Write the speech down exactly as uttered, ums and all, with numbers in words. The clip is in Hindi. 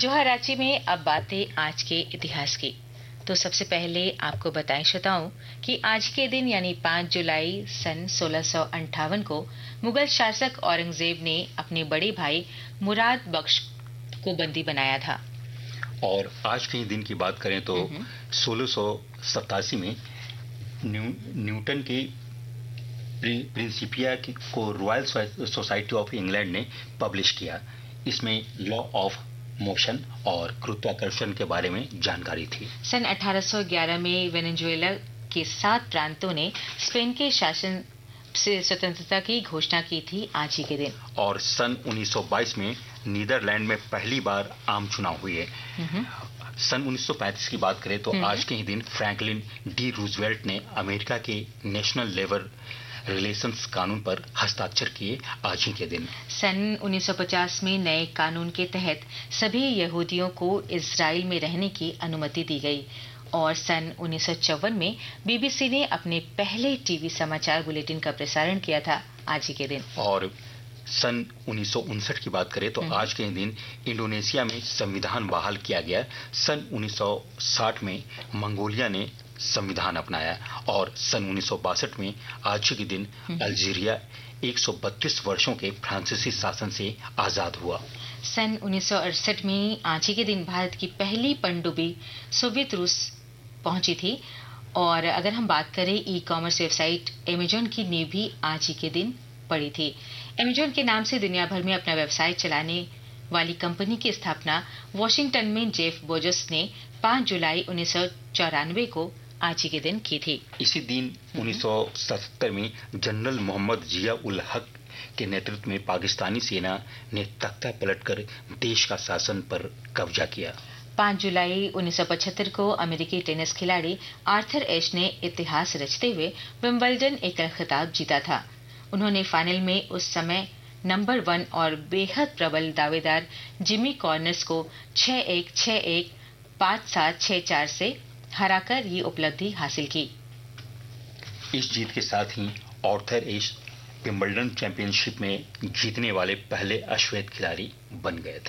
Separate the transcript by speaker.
Speaker 1: जोहाराची में अब बातें आज के इतिहास की। तो सबसे पहले आपको बताएं श्रोताओं कि आज के दिन यानी पाँच जुलाई सन सोलह सौ अंठावन को मुगल शासक औरंगजेब ने अपने बड़े भाई मुराद बख्श को बंदी बनाया था।
Speaker 2: और आज के दिन की बात करें तो सोलह सौ सतासी में न्यू, न्यूटन की प्रिंसिपिया को रॉयल सोसाइटी ऑफ इंग्लैंड ने पब्लिश किया। इसमें लॉ ऑफ मोशन और गुरुत्वाकर्षण के बारे में जानकारी थी।
Speaker 1: सन अठारह सौ ग्यारह में वेनेजुएला के सात प्रांतों ने स्पेन के शासन से स्वतंत्रता की घोषणा की थी आज ही के दिन।
Speaker 2: और सन उन्नीस सौ बाईस में नीदरलैंड में पहली बार आम चुनाव हुए। सन उन्नीस सौ पैंतीस की बात करें तो आज के ही दिन फ्रैंकलिन डी रूजवेल्ट ने अमेरिका के नेशनल लेबर रिलेशंस कानून पर हस्ताक्षर किए आज ही के दिन।
Speaker 1: सन उन्नीस सौ पचास में नए कानून के तहत सभी यहूदियों को इजराइल में रहने की अनुमति दी गई। और सन उन्नीस सौ चौवन में बीबीसी ने अपने पहले टीवी समाचार बुलेटिन का प्रसारण किया था आज ही के दिन।
Speaker 2: और सन उन्नीस सौ उनसठ की बात करें तो आज के दिन इंडोनेशिया में संविधान बहाल किया गया। सन उन्नीस सौ साठ में मंगोलिया ने संविधान अपनाया। और सन उन्नीस सौ बासठ में आज के दिन अल्जीरिया एक सौ बत्तीस वर्षों के फ्रांसीसी शासन से आजाद हुआ।
Speaker 1: सन उन्नीस सौ अड़सठ में आज ही के दिन भारत की पहली पनडुब्बी सोवियत रूस पहुंची थी। और अगर हम बात करें ई कॉमर्स वेबसाइट अमेजॉन की नींव भी आज ही के दिन पड़ी थी। अमेजॉन के नाम से दुनिया भर में अपना वेबसाइट चलाने वाली कंपनी की स्थापना वॉशिंगटन में जेफ बेजोस ने पाँच जुलाई उन्नीस सौ चौरानवे को आज ही के दिन की थी।
Speaker 2: इसी दिन उन्नीस सौ सतहत्तर में जनरल मोहम्मद जिया उल हक के नेतृत्व में पाकिस्तानी सेना ने तख्ता पलटकर देश का शासन पर कब्जा किया।
Speaker 1: पाँच जुलाई उन्नीस सौ पचहत्तर को अमेरिकी टेनिस खिलाड़ी आर्थर एश ने इतिहास रचते हुए विंबलडन एकल खिताब जीता था। उन्होंने फाइनल में उस समय नंबर वन और बेहद प्रबल दावेदार जिमी कॉर्नस को छह एक, छह एक, पाँच सात, छह चार से हराकर ये उपलब्धि हासिल की।
Speaker 2: इस जीत के साथ ही आर्थर एश विंबलडन चैंपियनशिप में जीतने वाले पहले अश्वेत खिलाड़ी बन गए थे।